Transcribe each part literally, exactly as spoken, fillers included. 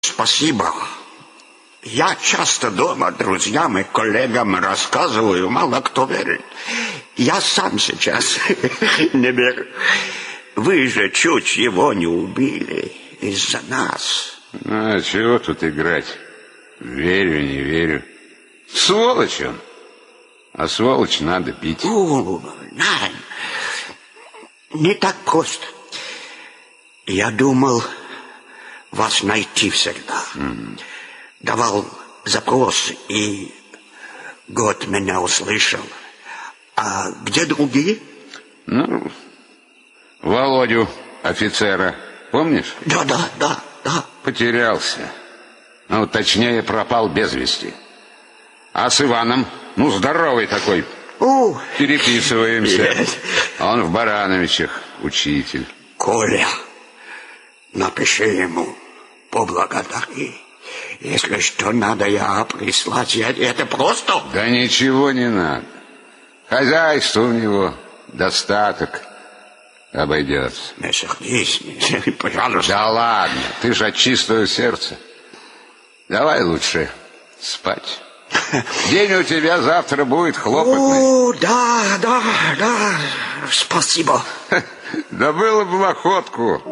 Спасибо. Я часто дома друзьям и коллегам рассказываю, мало кто верит. Я сам сейчас не верю. Вы же чуть его не убили из-за нас. Ну, а чего тут играть? Верю, не верю. Сволочь он. А сволочь надо бить. О, нет. Не так просто. Я думал вас найти всегда. Mm. Давал запрос, и год меня услышал. А где другие? Ну, Володю, офицера, помнишь? Да, да, да, да. Потерялся. Ну, точнее, пропал без вести. А с Иваном, ну, здоровый такой, О, переписываемся. Нет. Он в Барановичах, учитель. Коля, напиши ему, поблагодари. Если что надо, я прислать, я, это просто... Да ничего не надо. Хозяйство у него, достаток, обойдется. Не сердись, не, пожалуйста. Да ладно, ты же от чистого сердца. Давай лучше спать. День у тебя завтра будет хлопотный. О, да, да, да, спасибо. Да было бы в охотку.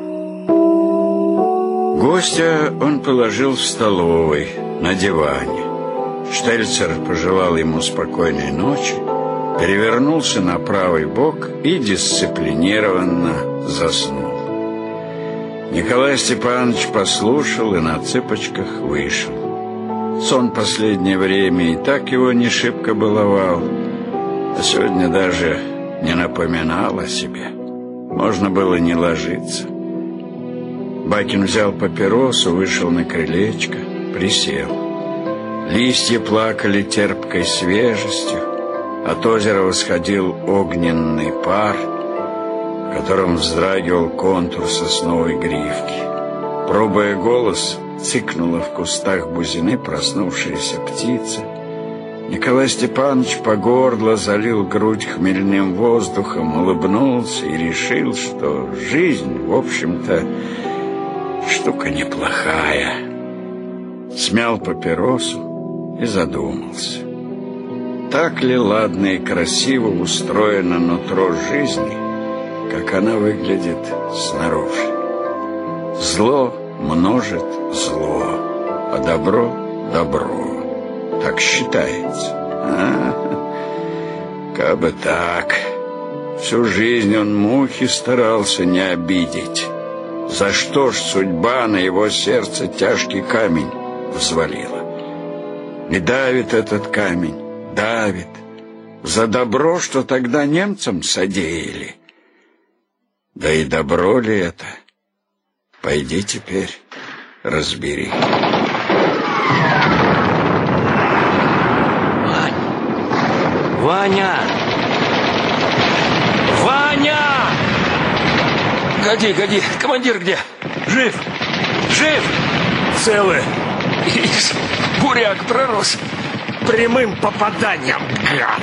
Гостя он положил в столовой на диване. Штельцер пожелал ему спокойной ночи, перевернулся на правый бок и дисциплинированно заснул. Николай Степанович послушал и на цыпочках вышел. Сон последнее время и так его не шибко баловал, а сегодня даже не напоминал о себе. Можно было не ложиться. Бакин взял папиросу, вышел на крылечко, присел. Листья плакали терпкой свежестью, от озера восходил огненный пар, в котором вздрагивал контур сосновой гривки. Пробуя голос, цыкнула в кустах бузины проснувшаяся птица. Николай Степанович по горло залил грудь хмельным воздухом, улыбнулся и решил, что жизнь, в общем-то, штука неплохая. Смял папиросу и задумался. Так ли ладно и красиво устроено нутро жизни, как она выглядит снаружи? Зло множит зло, а добро — добро. Так считается. А, кабы так. Всю жизнь он мухи старался не обидеть. За что ж судьба на его сердце тяжкий камень взвалила? И давит этот камень, давит. За добро, что тогда немцам содеяли. Да и добро ли это? Пойди теперь, разбери. Вань! Ваня! Ваня! Годи, годи, командир где? Жив! Жив! Целый. Ишь, буряк пророс. Прямым попаданием, гад.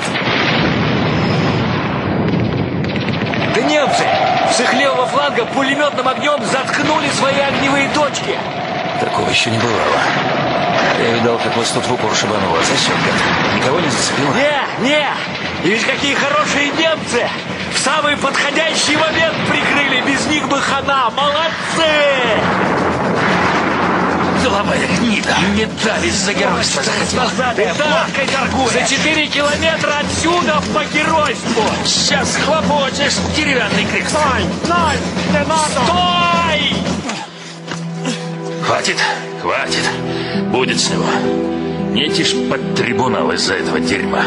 Да немцы с их левого фланга пулеметным огнем заткнули свои огневые точки. Такого еще не бывало. Я видал, как вас тут в упор шибануло. Засек, гад. Никого не зацепило? Не, не. И ведь какие хорошие немцы. В самый подходящий момент прикрыли. Без них бы хана. Молодцы! Злобая гнида. Не дались за геройство. Да, за четыре километра отсюда по геройству. Сейчас хлопочешь, деревянный крик. Стой! Стой! Не надо! Стой! Хватит, хватит. Будет с него. Не тишь под трибунал из-за этого дерьма.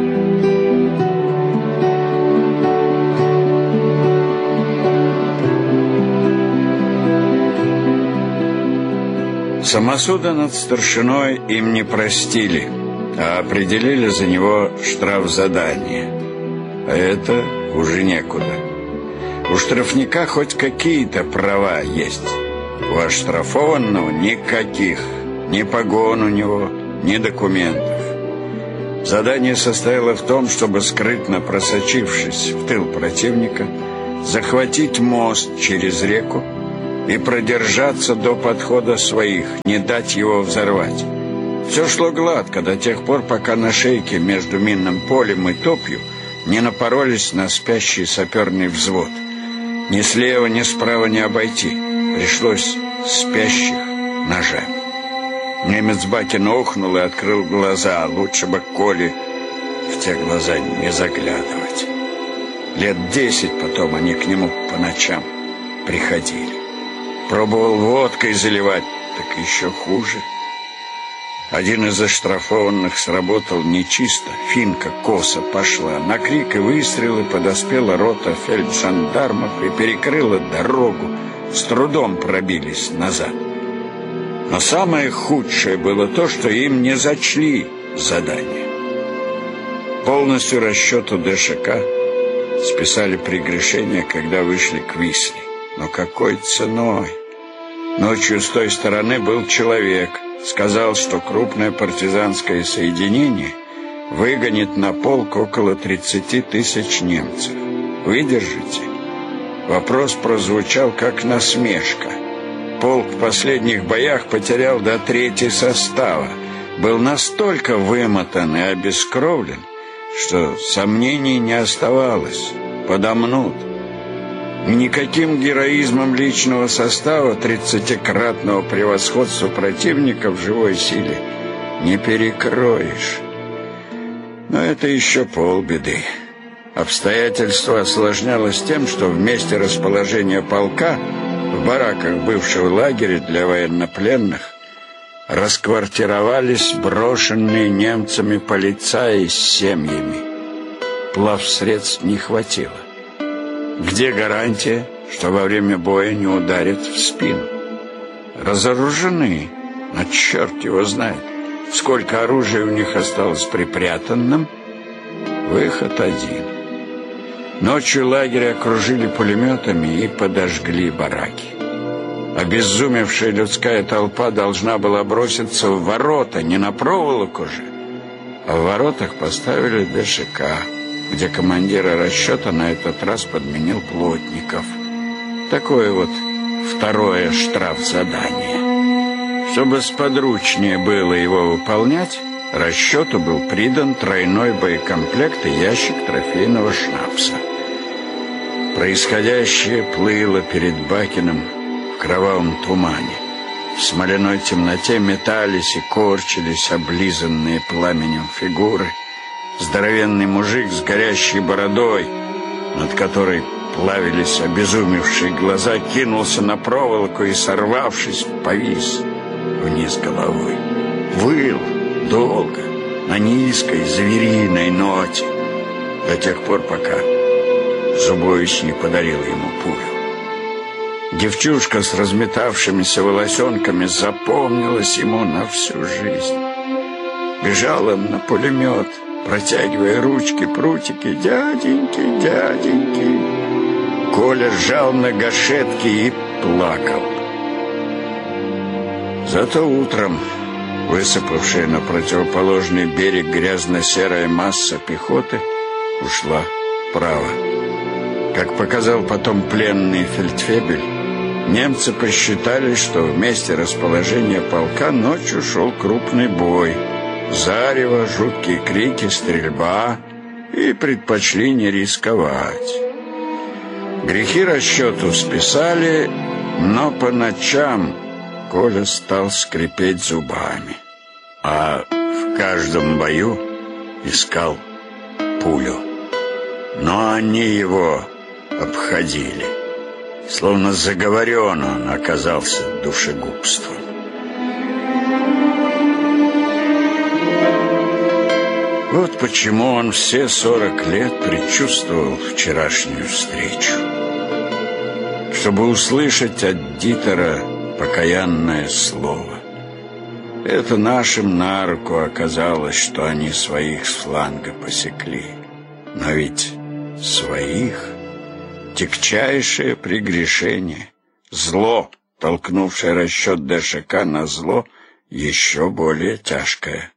Самосуда над старшиной им не простили, а определили за него штрафзадание. А это уже некуда. У штрафника хоть какие-то права есть. У оштрафованного никаких. Ни погон у него, ни документов. Задание состояло в том, чтобы, скрытно просочившись в тыл противника, захватить мост через реку и продержаться до подхода своих, не дать его взорвать. Все шло гладко до тех пор, пока на шейке между минным полем и топью не напоролись на спящий саперный взвод. Ни слева, ни справа не обойти. Пришлось спящих ножами. Немец Бакин охнул и открыл глаза. Лучше бы Коле в те глаза не заглядывать. Лет десять потом они к нему по ночам приходили. Пробовал водкой заливать, так еще хуже. Один из оштрафованных сработал нечисто. Финка косо пошла. На крик и выстрелы подоспела рота фельджандармов и перекрыла дорогу. С трудом пробились назад. Но самое худшее было то, что им не зачли задание. Полностью расчету ДШК списали прегрешение, когда вышли к Висле. Но какой ценой? Ночью с той стороны был человек. Сказал, что крупное партизанское соединение выгонит на полк около тридцати тысяч немцев. Выдержите? Вопрос прозвучал как насмешка. Полк в последних боях потерял до трети состава. Был настолько вымотан и обескровлен, что сомнений не оставалось. Подомнут. Никаким героизмом личного состава тридцатикратного превосходства противника в живой силе не перекроешь. Но это еще полбеды. Обстоятельство осложнялось тем, что в месте расположения полка, в бараках бывшего лагеря для военнопленных, расквартировались брошенные немцами полицаи с семьями. Плавсредств не хватило. Где гарантия, что во время боя не ударят в спину? Разоружены, но черт его знает, сколько оружия у них осталось припрятанным. Выход один. Ночью лагерь окружили пулеметами и подожгли бараки. Обезумевшая людская толпа должна была броситься в ворота, не на проволоку же, а в воротах поставили ДШК, где командира расчета на этот раз подменил Плотников. Такое вот второе штрафзадание. Чтобы сподручнее было его выполнять, расчету был придан тройной боекомплект и ящик трофейного шнапса. Происходящее плыло перед Бакиным в кровавом тумане. В смоляной темноте метались и корчились облизанные пламенем фигуры. Здоровенный мужик с горящей бородой, над которой плавились обезумевшие глаза, кинулся на проволоку и, сорвавшись, повис вниз головой. Выл долго, на низкой звериной ноте, до тех пор, пока Зубович не подарил ему пулю. Девчушка с разметавшимися волосенками запомнилась ему на всю жизнь. Бежал он на пулемет, протягивая ручки, прутики. «Дяденьки, дяденьки!» Коля сжал на гашетке и плакал. Зато утром высыпавшая на противоположный берег грязно-серая масса пехоты ушла вправо. Как показал потом пленный фельдфебель, немцы посчитали, что в месте расположения полка ночью шел крупный бой. Зарево, жуткие крики, стрельба, и предпочли не рисковать. Грехи расчету списали, но по ночам Коля стал скрипеть зубами, а в каждом бою искал пулю. Но они его обходили, словно заговорен он оказался душегубством. Вот почему он все сорок лет предчувствовал вчерашнюю встречу. Чтобы услышать от Дитера покаянное слово. Это нашим на руку оказалось, что они своих с фланга посекли. Но ведь своих — тягчайшее прегрешение. Зло, толкнувшее расчет ДШК на зло, еще более тяжкое.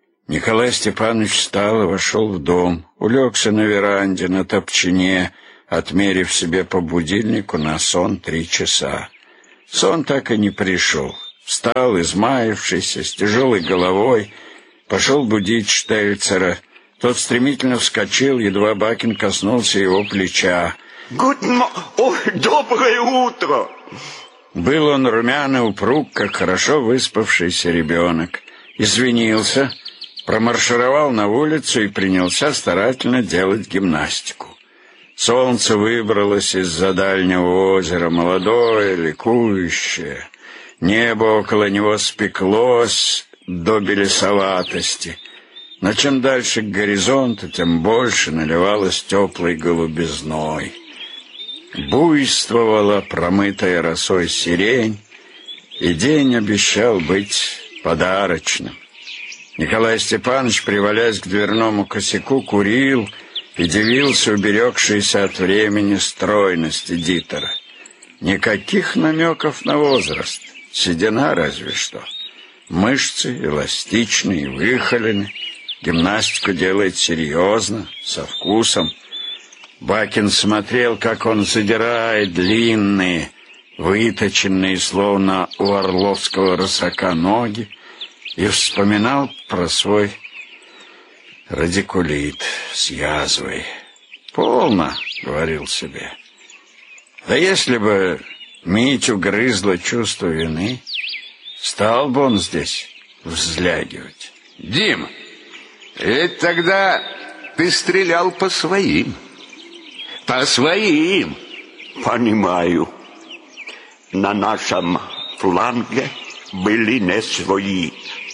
Николай Степанович встал и вошел в дом, улегся на веранде, на топчине, отмерив себе по будильнику на сон три часа. Сон так и не пришел. Встал, измаявшийся, с тяжелой головой, пошел будить Штельцера. Тот стремительно вскочил, едва Бакин коснулся его плеча. Гутн... Ой, доброе утро! Был он румяный, упруг, как хорошо выспавшийся ребенок. Извинился, промаршировал на улицу и принялся старательно делать гимнастику. Солнце выбралось из-за дальнего озера, молодое, ликующее. Небо около него спеклось до белесоватости. Но чем дальше к горизонту, тем больше наливалось теплой голубизной. Буйствовала промытая росой сирень, и день обещал быть подарочным. Николай Степанович, привалясь к дверному косяку, курил и дивился уберегшейся от времени стройности Дитера. Никаких намеков на возраст, седина разве что. Мышцы эластичные, выхолены, гимнастику делает серьезно, со вкусом. Бакин смотрел, как он задирает длинные, выточенные, словно у орловского рысака, ноги, и вспоминал про свой радикулит с язвой. «Полно», — говорил себе. «Да если бы Митю грызло чувство вины, стал бы он здесь взлягивать». Дим, ведь тогда ты стрелял по своим. По своим. Понимаю. На нашем фланге были не свои.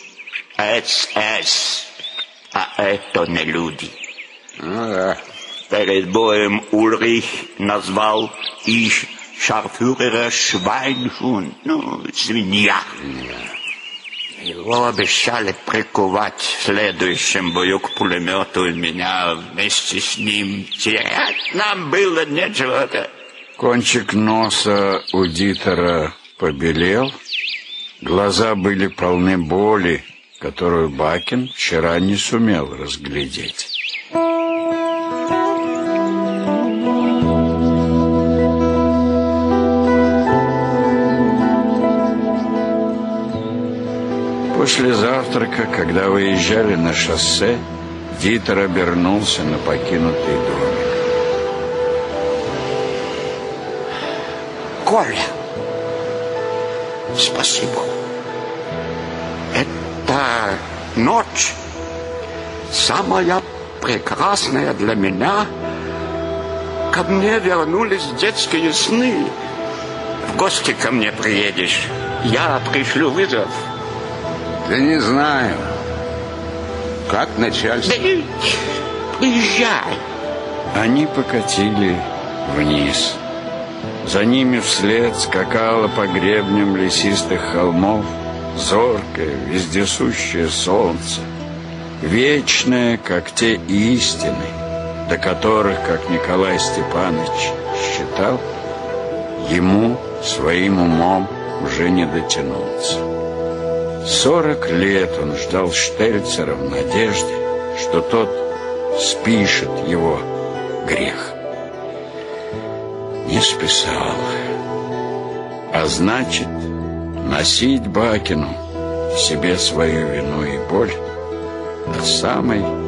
СС. А это не люди. Ну да. Перед боем Ульрих назвал их шарфюрера Швайнхунд. Ну, свинья. Его обещали приковать в следующем бою к пулемету, и меня вместе с ним терять нам было нечего. Кончик носа у Дитера побелел, глаза были полны боли, которую Бакин вчера не сумел разглядеть. После завтрака, когда выезжали на шоссе, Дитер обернулся на покинутый домик. Коля, спасибо. Эта ночь самая прекрасная для меня. Ко мне вернулись детские сны. В гости ко мне приедешь, я пришлю вызов. Да не знаю. Как начальство? Да не, приезжай. Они покатили вниз. За ними вслед скакало по гребням лесистых холмов зоркое, вездесущее солнце, вечное, как те истины, до которых, как Николай Степанович считал, ему своим умом уже не дотянуться. Сорок лет он ждал Штельцера в надежде, что тот спишет его грех. Не списал. А значит, носить Бакину в себе свою вину и боль до самой